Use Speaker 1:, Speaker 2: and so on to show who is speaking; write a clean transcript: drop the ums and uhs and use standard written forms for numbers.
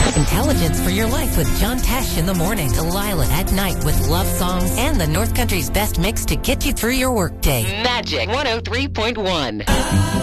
Speaker 1: Intelligence for your life with John Tesh in the morning. Delilah at night with love songs and the North Country's best mix to get you through your workday. Magic 103.1.